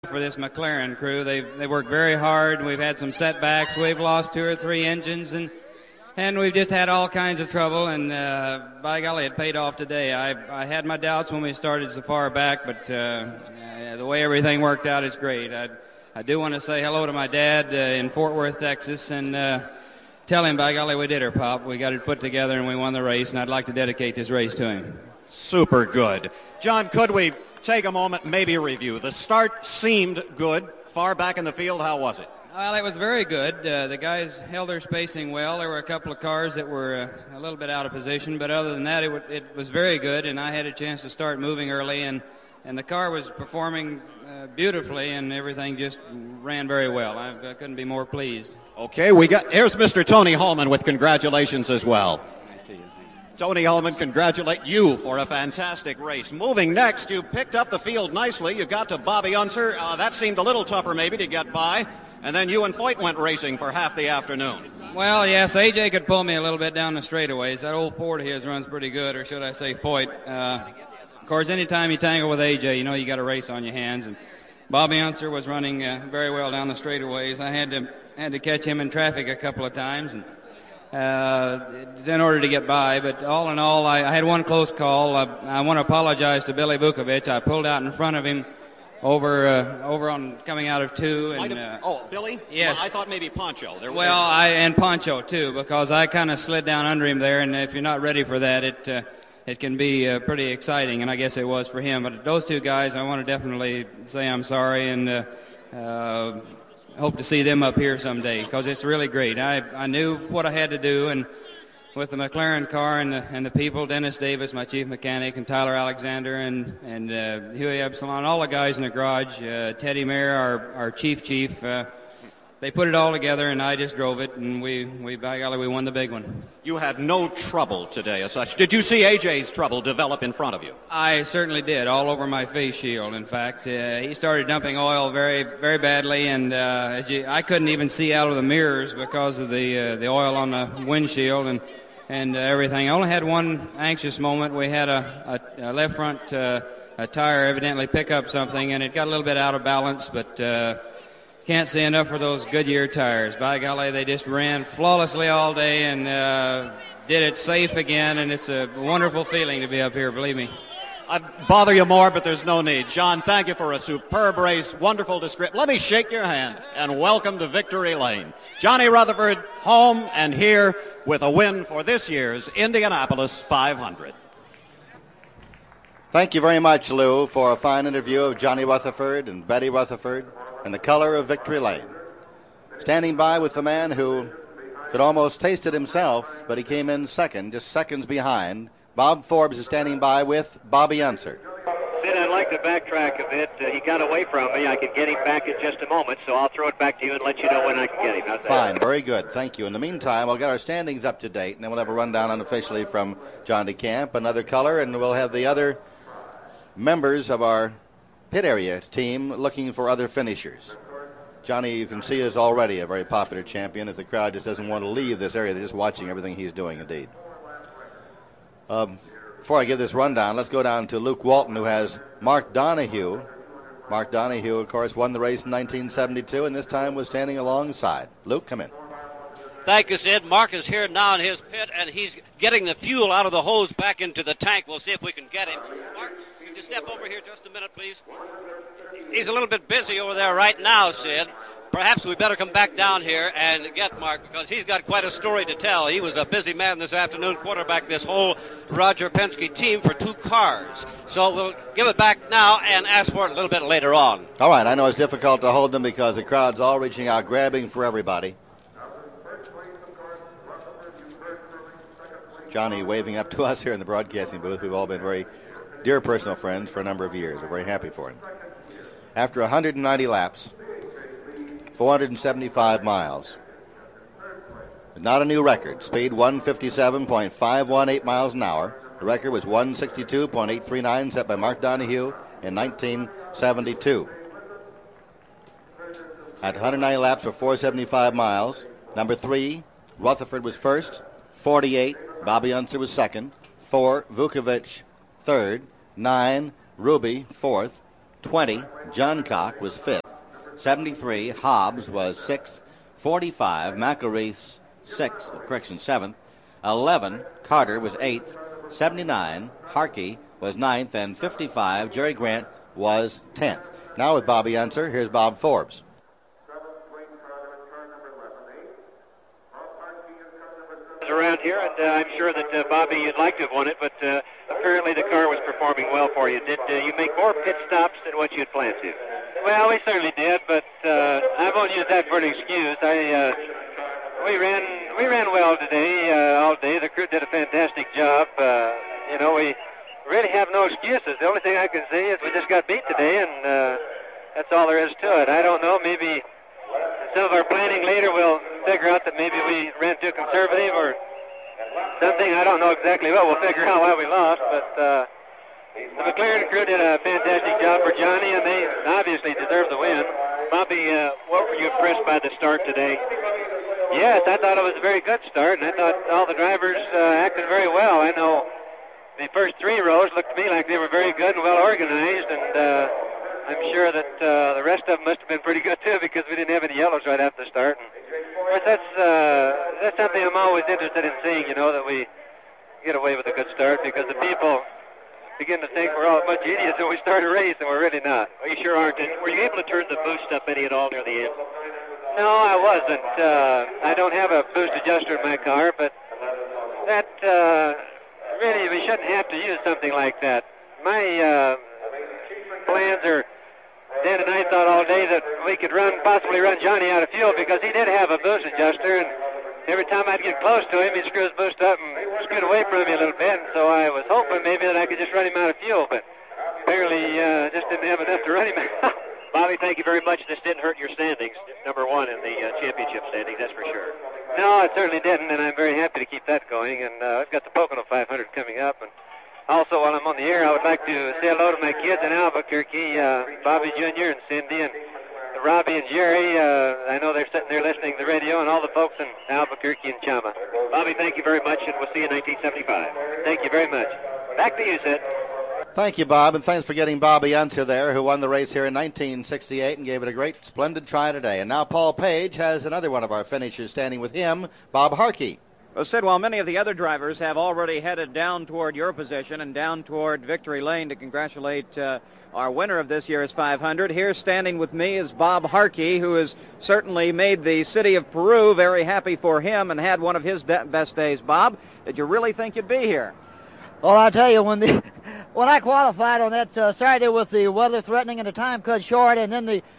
for this McLaren crew. They worked very hard. We've had some setbacks. We've lost 2 or 3 engines, and we've just had all kinds of trouble. And by golly, it paid off today. I had my doubts when we started so far back, but the way everything worked out is great. I do want to say hello to my dad in Fort Worth, Texas, and tell him, by golly, we did her, Pop. We got it put together, and we won the race, and I'd like to dedicate this race to him. Super good. John, could we take a moment, maybe review? The start seemed good. Far back in the field, how was it? Well, it was very good. The guys held their spacing well. There were a couple of cars that were a little bit out of position, but other than that, it was very good, and I had a chance to start moving early, and the car was performing beautifully, and everything just ran very well. I couldn't be more pleased. Okay, here's Mr. Tony Holman with congratulations as well. Tony Holman, congratulate you for a fantastic race. Moving next, you picked up the field nicely. You got to Bobby Unser. That seemed a little tougher maybe to get by. And then you and Foyt went racing for half the afternoon. Well, yes, A.J. could pull me a little bit down the straightaways. That old Ford of his runs pretty good, or should I say Foyt. Of course, anytime you tangle with A.J., you know you got a race on your hands. And Bobby Unser was running very well down the straightaways. I had to catch him in traffic a couple of times and in order to get by, but all in all, I had one close call. I want to apologize to Billy Vukovic. I pulled out in front of him over on coming out of 2. And, Billy? Yes. Well, I thought maybe Poncho. And Poncho, too, because I kind of slid down under him there, and if you're not ready for that, it can be pretty exciting, and I guess it was for him. But those 2 guys, I want to definitely say I'm sorry, and hope to see them up here someday because it's really great. I knew what I had to do, and with the McLaren car and the people, Dennis Davis, my chief mechanic, and Tyler Alexander and Huey Epsilon, all the guys in the garage, Teddy Mayer, our chief, they put it all together, and I just drove it, and we by golly, we won the big one. You had no trouble today as such. Did you see AJ's trouble develop in front of you? I certainly did, all over my face shield. In fact, he started dumping oil very, very badly, and I couldn't even see out of the mirrors because of the oil on the windshield and everything. I only had one anxious moment. We had a left front a tire evidently pick up something, and it got a little bit out of balance, but can't say enough for those Goodyear tires. By golly, they just ran flawlessly all day and did it safe again, and it's a wonderful feeling to be up here, believe me. I'd bother you more, but there's no need. John, thank you for a superb race, wonderful description. Let me shake your hand, and welcome to Victory Lane. Johnny Rutherford home and here with a win for this year's Indianapolis 500. Thank you very much, Lou, for a fine interview of Johnny Rutherford and Betty Rutherford and the color of Victory Lane. Standing by with the man who could almost taste it himself, but he came in second, just seconds behind. Bob Forbes is standing by with Bobby Unser. Sid, I'd like to backtrack a bit. He got away from me. I could get him back in just a moment, so I'll throw it back to you and let you know when I can get him. How's that? Fine, very good. Thank you. In the meantime, we'll get our standings up to date, and then we'll have a rundown unofficially from John DeCamp, another color, and we'll have the other members of our pit area team looking for other finishers. Johnny, you can see, is already a very popular champion as the crowd just doesn't want to leave this area. They're just watching everything he's doing, indeed. Before I give this rundown, let's go down to Luke Walton, who has Mark Donohue. Mark Donohue, of course, won the race in 1972, and this time was standing alongside. Luke, come in. Thank you, Sid. Mark is here now in his pit, and he's getting the fuel out of the hose back into the tank. We'll see if we can get him. Mark, could you step over here just a minute, please? He's a little bit busy over there right now, Sid. Perhaps we better come back down here and get Mark because he's got quite a story to tell. He was a busy man this afternoon, quarterback this whole Roger Penske team for 2 cars. So we'll give it back now and ask for it a little bit later on. All right, I know it's difficult to hold them because the crowd's all reaching out, grabbing for everybody. Johnny waving up to us here in the broadcasting booth. We've all been very dear personal friends for a number of years. We're very happy for him. After 190 laps, 475 miles. Not a new record. Speed 157.518 miles an hour. The record was 162.839 set by Mark Donohue in 1972. At 190 laps for 475 miles, number 3, Rutherford was first, 48. Bobby Unser was second, 4, Vukovic third, 9, Ruby fourth, 20, Johncock was 5th. 73, Hobbs was 6th. 45, McElreath 7th. 11, Carter was 8th. 79, Harkey was 9th. And 55, Jerry Grant was 10th. Now with Bobby Unser, here's Bob Forbes. Around here, and I'm sure that Bobby, you'd like to have won it, but apparently the car was performing well for you. Did you make more pit stops than what you had planned to? Well, we certainly did, but I won't use that for an excuse. We ran well today, all day. The crew did a fantastic job. We really have no excuses. The only thing I can say is we just got beat today, and that's all there is to it. I don't know, maybe some of our planning later will figure out that maybe we ran too conservative or something. I don't know exactly what. We'll figure out why we lost, but the McLaren crew did a fantastic job for Johnny, and they obviously deserve the win. Bobby, what were you impressed by the start today? Yes, I thought it was a very good start, and I thought all the drivers acted very well. I know the first 3 rows looked to me like they were very good and well organized, and I'm sure that the rest of them must have been pretty good too, because we didn't have any yellows right after the start. And of course, that's something I'm always interested in seeing, that we get away with a good start, because the people begin to think we're all a bunch of idiots when we start a race, and we're really not. Well, you sure aren't. And were you able to turn the boost up any at all near the end? No, I wasn't. I don't have a boost adjuster in my car, but that really, we shouldn't have to use something like that. My plans are, Dan and I thought all day that we could possibly run Johnny out of fuel, because he did have a boost adjuster, and every time I'd get close to him, he'd screw his boost up and scoot away from me a little bit, and so I was hoping maybe that I could just run him out of fuel, but apparently just didn't have enough to run him out. Bobby, thank you very much. This didn't hurt your standings, number 1 in the championship standings, that's for sure. No, it certainly didn't, and I'm very happy to keep that going, and I've got the Pocono 500 coming up, and also, while I'm on the air, I would like to say hello to my kids in Albuquerque, Bobby Jr. and Cindy, and Robbie and Jerry. I know they're sitting there listening to the radio, and all the folks in Albuquerque and Chama. Bobby, thank you very much, and we'll see you in 1975. Thank you very much. Back to you, Sid. Thank you, Bob, and thanks for getting Bobby Unser there, who won the race here in 1968 and gave it a great, splendid try today. And now Paul Page has another one of our finishers standing with him, Bob Harkey. Well, Sid, while many of the other drivers have already headed down toward your position and down toward victory lane to congratulate our winner of this year's 500, here standing with me is Bob Harkey, who has certainly made the city of Peru very happy for him and had one of his best days. Bob, did you really think you'd be here? Well, I'll tell you, when I qualified on that Saturday with the weather threatening and the time cut short, and then the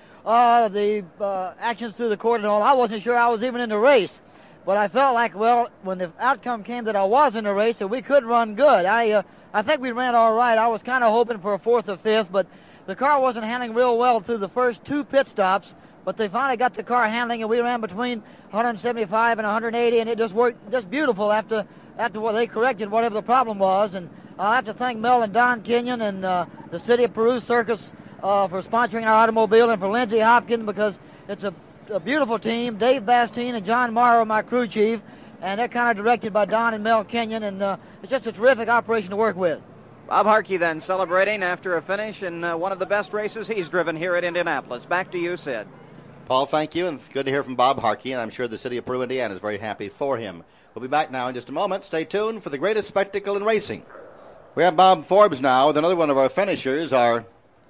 actions through the court and all, I wasn't sure I was even in the race. But I felt like, well, when the outcome came that I was in the race, that we could run good. I think we ran all right. I was kind of hoping for a 4th or 5th, but the car wasn't handling real well through the first 2 pit stops. But they finally got the car handling, and we ran between 175 and 180, and it just worked just beautiful after what they corrected whatever the problem was. And I have to thank Mel and Don Kenyon and the City of Peru Circus for sponsoring our automobile, and for Lindsey Hopkins, because it's a beautiful team. Dave Bastine and John Morrow, my crew chief, and they're kind of directed by Don and Mel Kenyon, and it's just a terrific operation to work with. Bob Harkey then celebrating after a finish in one of the best races he's driven here at Indianapolis. Back to you, Sid. Paul, thank you, and it's good to hear from Bob Harkey, and I'm sure the city of Peru, Indiana is very happy for him. We'll be back now in just a moment. Stay tuned for the greatest spectacle in racing. We have Bob Forbes now with another one of our finishers, our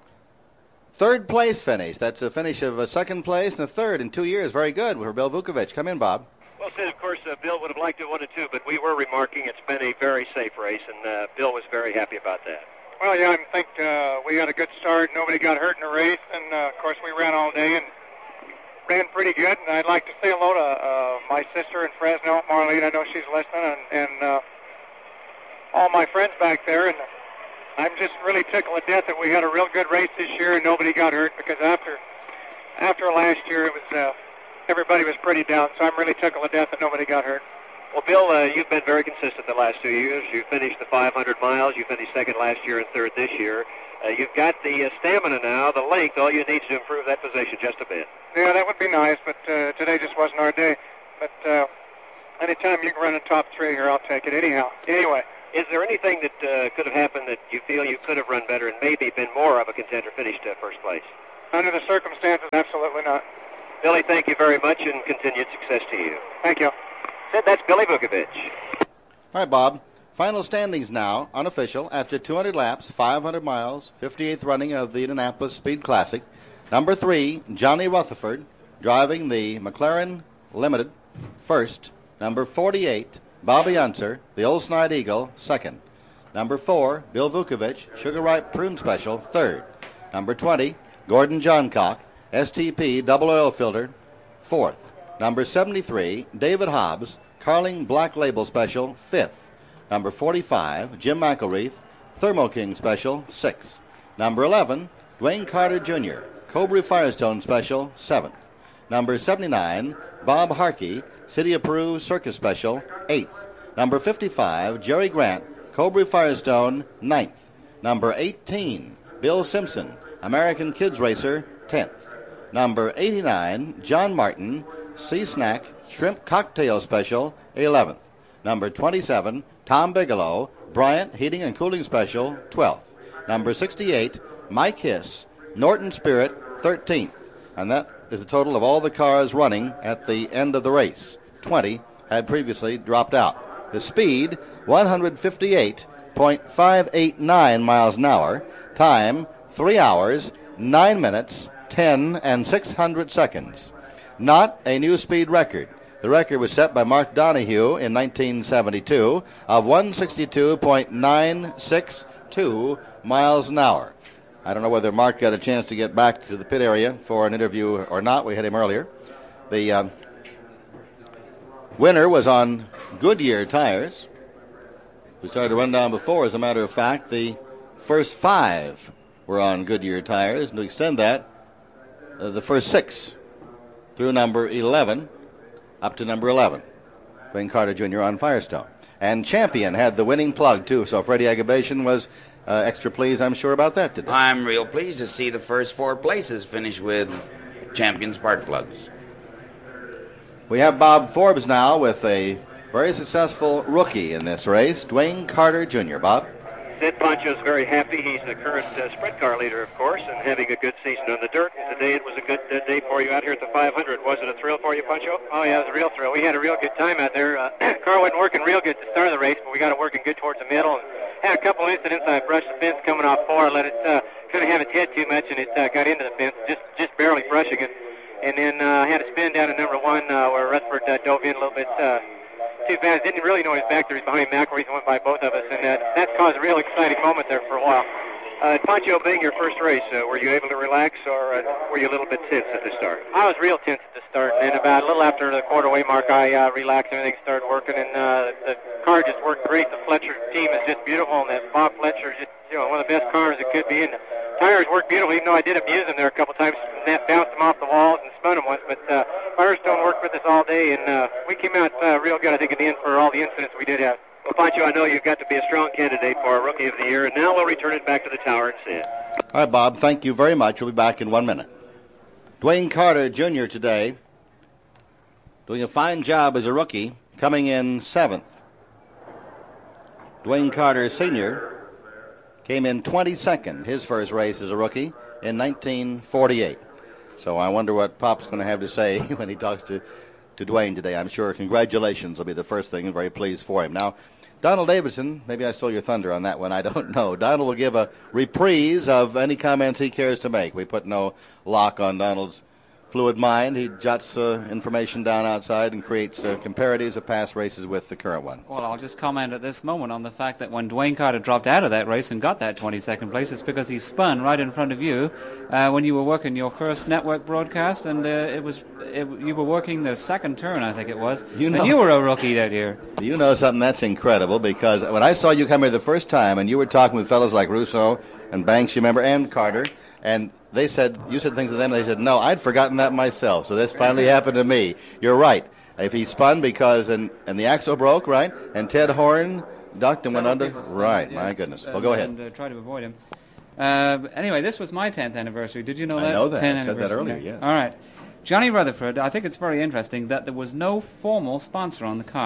3rd place finish. That's a finish of a 2nd place and a 3rd in 2 years. Very good for Bill Vukovich. Come in, Bob. Well, Sid, of course, Bill would have liked to have won it too, but we were remarking it's been a very safe race, and Bill was very happy about that. Well, yeah, I think we got a good start. Nobody got hurt in the race, and, of course, we ran all day and ran pretty good. And I'd like to say hello to my sister in Fresno, Marlene. I know she's listening, and all my friends back there. And I'm just really tickled to death that we had a real good race this year and nobody got hurt, because after last year it was everybody was pretty down. So I'm really tickled to death that nobody got hurt. Well, Bill, you've been very consistent the last 2 years. You finished the 500 miles. You finished 2nd last year and 3rd this year. You've got the stamina now, the length. All you need to improve that position just a bit. Yeah, that would be nice, but today just wasn't our day. But anytime you can run in top 3 here, I'll take it anyhow. Anyway. Is there anything that could have happened that you feel you could have run better and maybe been more of a contender, finished first place? Under the circumstances, absolutely not. Billy, thank you very much, and continued success to you. Thank you. Said that's Billy Vukovich. All right, Bob. Final standings now, unofficial, after 200 laps, 500 miles, 58th running of the Indianapolis Speed Classic. Number 3, Johnny Rutherford, driving the McLaren Limited, first. Number 48, Bobby Unser, the Old Snide Eagle, second. Number 4, Bill Vukovich, Sugar Ripe Prune Special, third. Number 20, Gordon Johncock, STP Double Oil Filter, fourth. Number 73, David Hobbs, Carling Black Label Special, fifth. Number 45, Jim McElreath, Thermo King Special, sixth. Number 11, Dwayne Carter Jr., Cobra Firestone Special, seventh. Number 79, Bob Harkey, City of Peru Circus Special, 8th. Number 55, Jerry Grant, Cobra Firestone, 9th. Number 18, Bill Simpson, American Kids Racer, 10th. Number 89, John Martin, Sea Snack Shrimp Cocktail Special, 11th. Number 27, Tom Bigelow, Bryant Heating and Cooling Special, 12th. Number 68, Mike Hiss, Norton Spirit, 13th. And that is the total of all the cars running at the end of the race. 20 had previously dropped out. The speed, 158.589 miles an hour. Time, 3 hours, 9 minutes, 10 and 600 seconds. Not a new speed record. The record was set by Mark Donahue in 1972 of 162.962 miles an hour. I don't know whether Mark got a chance to get back to the pit area for an interview or not. We had him earlier. The winner was on Goodyear tires. We started to run down before. As a matter of fact, the first 5 were on Goodyear tires. And to extend that, the first 6 through number 11 up to number 11. Dwayne Carter Jr. on Firestone. And Champion had the winning plug, too. So Freddie Agabation was extra pleased, I'm sure, about that today. I'm real pleased to see the first 4 places finish with Champion spark plugs. We have Bob Forbes now with a very successful rookie in this race, Dwayne Carter Jr. Bob? Sid Pancho's very happy. He's the current sprint car leader, of course, and having a good season on the dirt. And today it was a good day for you out here at the 500. Was it a thrill for you, Pancho? Oh, yeah, it was a real thrill. We had a real good time out there. Car wasn't working real good to start of the race, but we got it working good towards the middle. And had a couple incidents. I brushed the fence coming off 4, let it kind of have its head too much, and it got into the fence, just barely brushing it. And then I had a spin down to number 1 where Rutherford dove in a little bit too fast. Didn't really know he was back there. He's behind McElreath and went by both of us, and that caused a real exciting moment there for a while. Pancho, being your first race, were you able to relax, or were you a little bit tense at the start? I was real tense at the start, and about a little after the quarter-way mark, I relaxed. Everything started working, and the car just worked great. The Fletcher team is just beautiful, and that Bob Fletcher is just one of the best cars it could be. And the tires worked beautiful, even though I did abuse them there a couple times. And that bounced them off the walls and spun them once. But Firestone worked with us all day, and we came out real good, I think, at the end for all the incidents we did have. Well, Pancho, I know you've got to be a strong candidate for a Rookie of the Year, and now we'll return it back to the tower and see it. All right, Bob, thank you very much. We'll be back in 1 minute. Dwayne Carter Jr. today doing a fine job as a rookie, coming in 7th. Dwayne Carter Sr. came in 22nd, his first race as a rookie in 1948. So I wonder what Pop's going to have to say when he talks to Dwayne today. I'm sure congratulations will be the first thing, and very pleased for him. Now, Donald Davidson, maybe I stole your thunder on that one, I don't know. Donald will give a reprise of any comments he cares to make. We put no lock on Donald's fluid mind. He jots information down outside and creates comparatives of past races with the current one. Well, I'll just comment at this moment on the fact that when Dwayne Carter dropped out of that race and got that 22nd place, it's because he spun right in front of you when you were working your first network broadcast, and you were working the second turn, I think it was, and you were a rookie that year. You know something that's incredible, because when I saw you come here the first time and you were talking with fellows like Russo and Banks, you remember, and Carter, and they said, you said things to them, they said, no, I'd forgotten that myself. So this finally happened to me. You're right. If he spun because, and the axle broke, right, and Ted Horn ducked and went under, right, yes. My goodness. Well, go ahead. And try to avoid him. Anyway, this was my 10th anniversary. Did you know that? I know that. 10th I said that earlier, yeah. All right. Johnny Rutherford, I think it's very interesting that there was no formal sponsor on the car.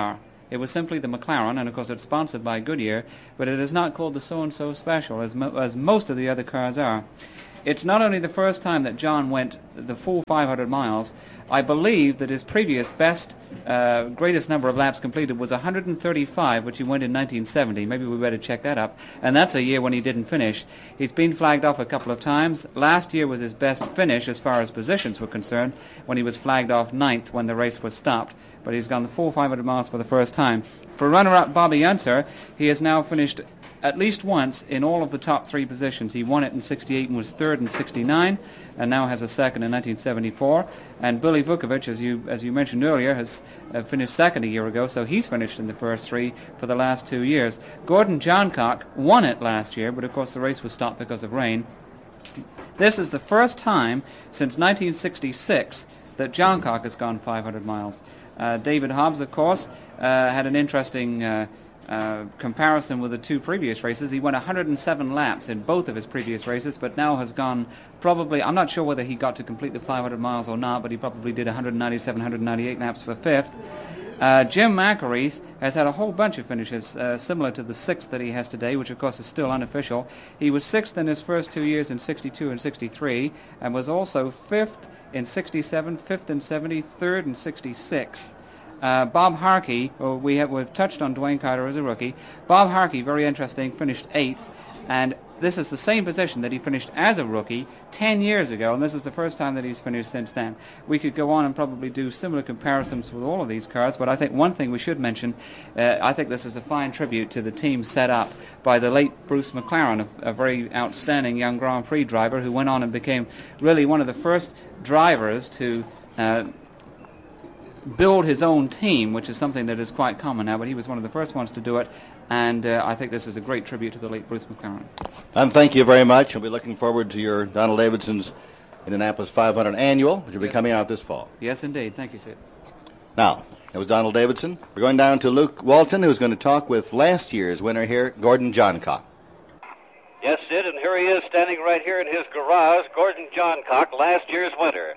It was simply the McLaren, and of course it's sponsored by Goodyear, but it is not called the so-and-so special, as most of the other cars are. It's not only the first time that John went the full 500 miles. I believe that his previous best, greatest number of laps completed was 135, which he went in 1970. Maybe we better check that up. And that's a year when he didn't finish. He's been flagged off a couple of times. Last year was his best finish as far as positions were concerned, when he was flagged off 9th when the race was stopped. But he's gone the full 500 miles for the first time. For runner-up Bobby Unser, he has now finished at least once in all of the top 3 positions. He won it in 68 and was 3rd in 69, and now has a 2nd in 1974. And Billy Vukovic, as you mentioned earlier, has finished 2nd a year ago, so he's finished in the first 3 for the last 2 years. Gordon Johncock won it last year, but of course the race was stopped because of rain. This is the first time since 1966 that Johncock has gone 500 miles. David Hobbs, of course, had an interesting comparison with the 2 previous races. He went 107 laps in both of his previous races, but now has gone probably, I'm not sure whether he got to complete the 500 miles or not, but he probably did 197, 198 laps for 5th. Jim McElreath has had a whole bunch of finishes similar to the 6th that he has today, which of course is still unofficial. He was 6th in his first 2 years in 62 and 63, and was also 5th in 67, 5th in 70, 3rd in 66. Bob Harkey, we've touched on Dwayne Carter as a rookie. Bob Harkey, very interesting, finished 8th, and this is the same position that he finished as a rookie 10 years ago, and this is the first time that he's finished since then. We could go on and probably do similar comparisons with all of these cars, but I think one thing we should mention, I think this is a fine tribute to the team set up by the late Bruce McLaren, a very outstanding young Grand Prix driver who went on and became really one of the first drivers to build his own team, which is something that is quite common now, but he was one of the first ones to do it, and I think this is a great tribute to the late Bruce McLaren. And thank you very much. I'll be looking forward to your Donald Davidson's Indianapolis 500 Annual, which will be coming out this fall. Yes, indeed. Thank you, Sid. Now, that was Donald Davidson. We're going down to Luke Walton, who's going to talk with last year's winner here, Gordon Johncock. Yes, Sid, and here he is standing right here in his garage, Gordon Johncock, last year's winner.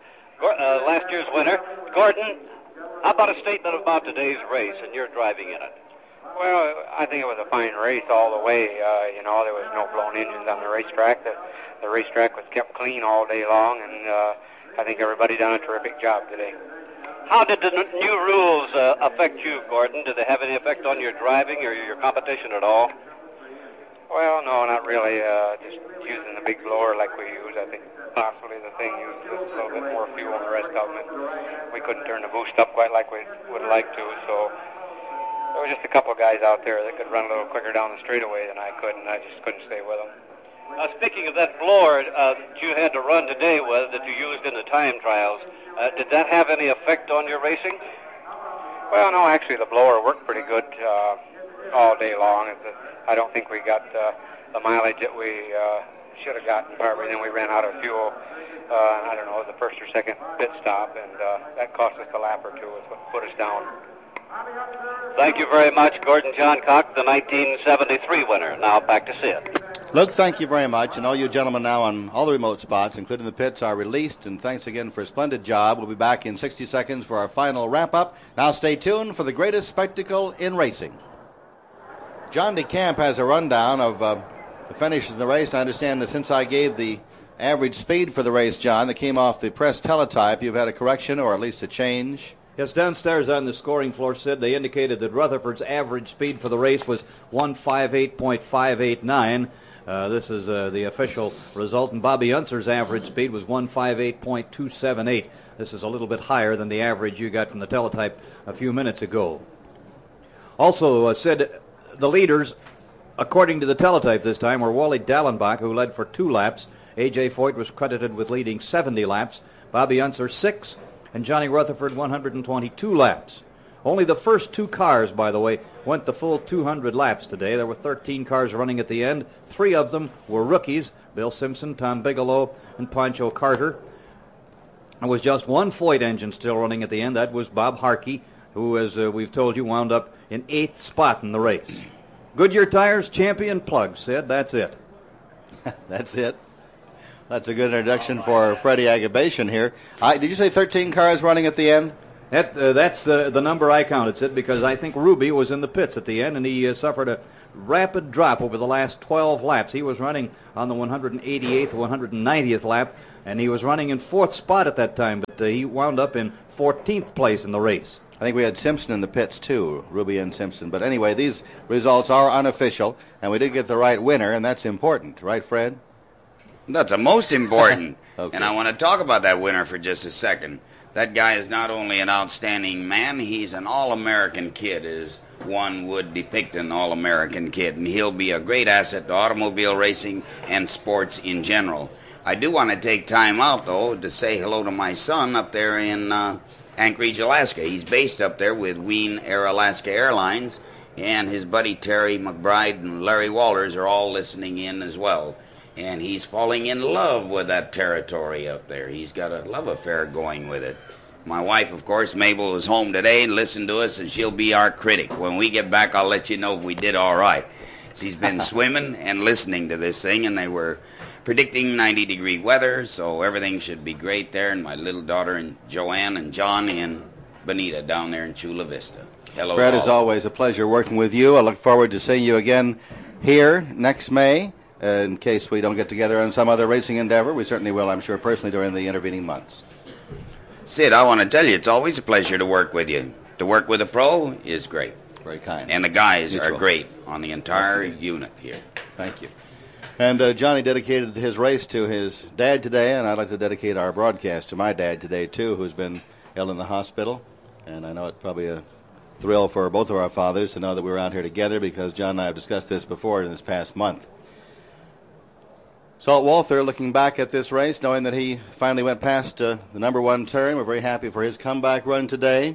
Gordon, how about a statement about today's race and your driving in it? Well, I think it was a fine race all the way. There was no blown engines on the racetrack. The racetrack was kept clean all day long, and I think everybody done a terrific job today. How did the new rules affect you, Gordon? Did they have any effect on your driving or your competition at all? Well, no, not really. Just using the big blower like we use. I think possibly the thing used a little bit more fuel than the rest of them. And we couldn't turn the boost up quite like we would like to, so there was just a couple of guys out there that could run a little quicker down the straightaway than I could, and I just couldn't stay with them. Speaking of that blower that you had to run today with, that you used in the time trials, did that have any effect on your racing? Well, no, actually the blower worked pretty good all day long. I don't think we got the mileage that we should have gotten, partly. Then we ran out of fuel, I don't know, the first or second pit stop, and that cost us a lap or two, is what put us down. Thank you very much, Gordon Johncock, the 1973 winner. Now back to Sid. Luke, thank you very much, and all you gentlemen now on all the remote spots, including the pits, are released, and thanks again for a splendid job. We'll be back in 60 seconds for our final wrap-up. Now stay tuned for the greatest spectacle in racing. John DeCamp has a rundown of the finishes in the race. I understand that since I gave the average speed for the race, John, that came off the press teletype, you've had a correction or at least a change. Yes, downstairs on the scoring floor, Sid, they indicated that Rutherford's average speed for the race was 158.589. This is the official result, and Bobby Unser's average speed was 158.278. This is a little bit higher than the average you got from the teletype a few minutes ago. Also, Sid, the leaders, according to the teletype this time, were Wally Dallenbach, who led for 2 laps. A.J. Foyt was credited with leading 70 laps. Bobby Unser 6, and Johnny Rutherford 122 laps. Only the first 2 cars, by the way, went the full 200 laps today. There were 13 cars running at the end. 3 of them were rookies, Bill Simpson, Tom Bigelow, and Pancho Carter. There was just 1 Foyt engine still running at the end. That was Bob Harkey, who, as we've told you, wound up in 8th spot in the race. Goodyear Tires champion plug, Sid. That's it. That's it. That's a good introduction for Freddie Agabation here. Did you say 13 cars running at the end? That's the number I counted, Sid, because I think Ruby was in the pits at the end, and he suffered a rapid drop over the last 12 laps. He was running on the 188th, 190th lap, and he was running in 4th spot at that time, but he wound up in 14th place in the race. I think we had Simpson in the pits, too, Ruby and Simpson. But anyway, these results are unofficial, and we did get the right winner, and that's important. Right, Fred? That's the most important. Okay. And I want to talk about that winner for just a second. That guy is not only an outstanding man, he's an all-American kid, as one would depict an all-American kid. And he'll be a great asset to automobile racing and sports in general. I do want to take time out, though, to say hello to my son up there in Anchorage, Alaska. He's based up there with Wien Air Alaska Airlines, and his buddy Terry McBride and Larry Walters are all listening in as well. And he's falling in love with that territory up there. He's got a love affair going with it. My wife, of course, Mabel, is home today and listened to us, and she'll be our critic. When we get back, I'll let you know if we did all right. She's been swimming and listening to this thing, and they were predicting 90-degree weather, so everything should be great there. And my little daughter and Joanne and John and Benita down there in Chula Vista. Hello, Fred, as always, a pleasure working with you. I look forward to seeing you again here next May. In case we don't get together on some other racing endeavor, we certainly will, I'm sure, personally during the intervening months. Sid, I want to tell you, it's always a pleasure to work with you. To work with a pro is great. Very kind. And the guys are great on the entire unit here. Thank you. And Johnny dedicated his race to his dad today, and I'd like to dedicate our broadcast to my dad today, too, who's been ill in the hospital. And I know it's probably a thrill for both of our fathers to know that we were out here together, because John and I have discussed this before in this past month. Salt Walther looking back at this race, knowing that he finally went past the number one turn. We're very happy for his comeback run today.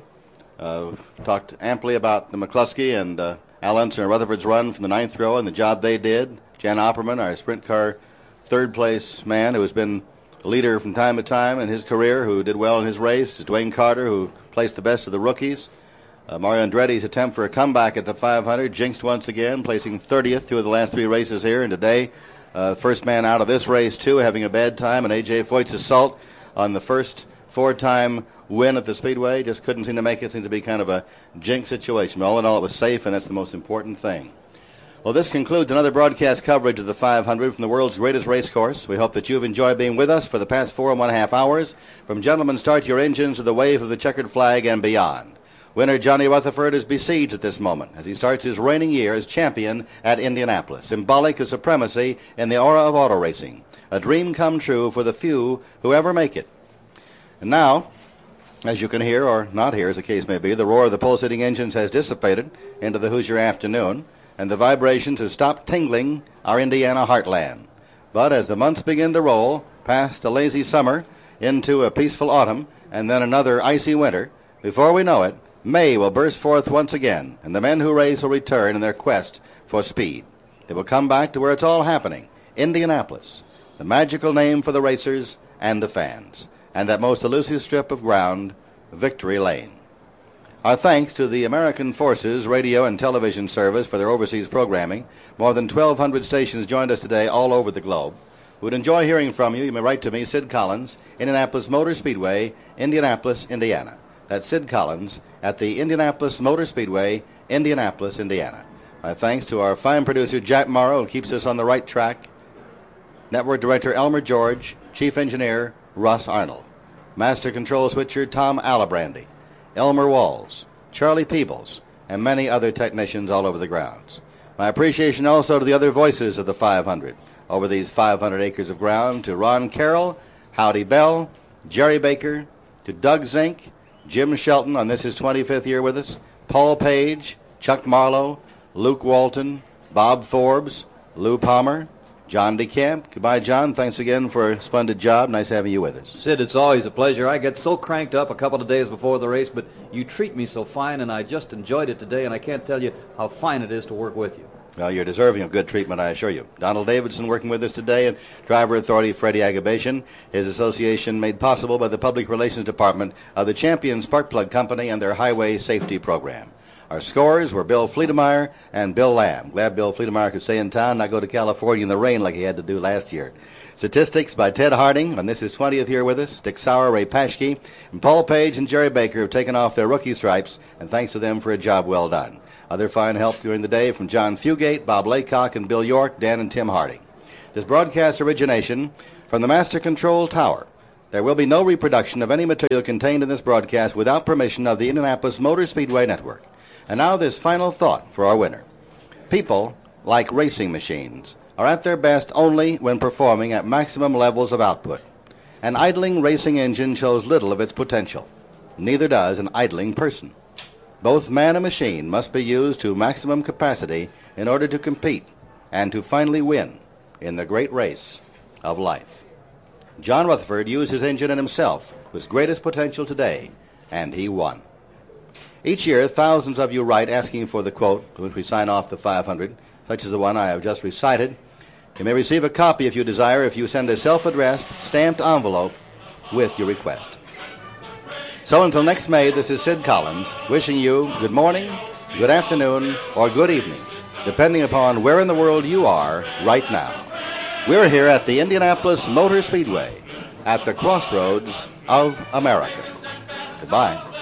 Talked amply about the McCluskey and Al Unser and Rutherford's run from the ninth row and the job they did. Jan Opperman, our sprint car third place man, who has been a leader from time to time in his career, who did well in his race. Dwayne Carter, who placed the best of the rookies. Mario Andretti's attempt for a comeback at the 500, jinxed once again, placing 30th 2 of the last 3 races here. And today, first man out of this race, too, having a bad time. And A.J. Foyt's assault on the first 4-time win at the Speedway just couldn't seem to make it. Seems to be kind of a jinx situation. All in all, it was safe, and that's the most important thing. Well, this concludes another broadcast coverage of the 500 from the world's greatest race course. We hope that you've enjoyed being with us for the past 4.5 hours. From Gentlemen, Start Your Engines to the wave of the checkered flag and beyond. Winner Johnny Rutherford is besieged at this moment as he starts his reigning year as champion at Indianapolis, symbolic of supremacy in the aura of auto racing. A dream come true for the few who ever make it. And now, as you can hear or not hear, as the case may be, the roar of the pulsating engines has dissipated into the Hoosier afternoon, and the vibrations have stopped tingling our Indiana heartland. But as the months begin to roll past a lazy summer into a peaceful autumn and then another icy winter, before we know it, May will burst forth once again, and the men who race will return in their quest for speed. They will come back to where it's all happening, Indianapolis, the magical name for the racers and the fans, and that most elusive strip of ground, Victory Lane. Our thanks to the American Forces Radio and Television Service for their overseas programming. More than 1,200 stations joined us today all over the globe. We would enjoy hearing from you. You may write to me, Sid Collins, Indianapolis Motor Speedway, Indianapolis, Indiana. That's Sid Collins at the Indianapolis Motor Speedway, Indianapolis, Indiana. My thanks to our fine producer, Jack Morrow, who keeps us on the right track. Network Director, Elmer George. Chief Engineer, Russ Arnold. Master Control Switcher, Tom Alabrandy. Elmer Walls, Charlie Peebles, and many other technicians all over the grounds. My appreciation also to the other voices of the 500 over these 500 acres of ground, to Ron Carroll, Howdy Bell, Jerry Baker, to Doug Zink, Jim Shelton on this his 25th year with us, Paul Page, Chuck Marlowe, Luke Walton, Bob Forbes, Lou Palmer, John DeCamp. Goodbye, John. Thanks again for a splendid job. Nice having you with us. Sid, it's always a pleasure. I get so cranked up a couple of days before the race, but you treat me so fine, and I just enjoyed it today, and I can't tell you how fine it is to work with you. Well, you're deserving of good treatment, I assure you. Donald Davidson working with us today, and Driver Authority Freddie Agabation. His association made possible by the Public Relations Department of the Champion Spark Plug Company and their Highway Safety Program. Our scorers were Bill Fleetemeyer and Bill Lamb. Glad Bill Fleetemeyer could stay in town, not go to California in the rain like he had to do last year. Statistics by Ted Harding, and this is 20th year with us. Dick Sauer, Ray Paschke, and Paul Page and Jerry Baker have taken off their rookie stripes, and thanks to them for a job well done. Other fine help during the day from John Fugate, Bob Laycock, and Bill York, Dan and Tim Harding. This broadcast origination from the Master Control Tower. There will be no reproduction of any material contained in this broadcast without permission of the Indianapolis Motor Speedway Network. And now this final thought for our winner. People, like racing machines, are at their best only when performing at maximum levels of output. An idling racing engine shows little of its potential. Neither does an idling person. Both man and machine must be used to maximum capacity in order to compete and to finally win in the great race of life. John Rutherford used his engine and himself to his greatest potential today, and he won. Each year, thousands of you write asking for the quote to which we sign off the 500, such as the one I have just recited. You may receive a copy if you desire if you send a self-addressed, stamped envelope with your request. So until next May, this is Sid Collins wishing you good morning, good afternoon, or good evening, depending upon where in the world you are right now. We're here at the Indianapolis Motor Speedway at the crossroads of America. Goodbye.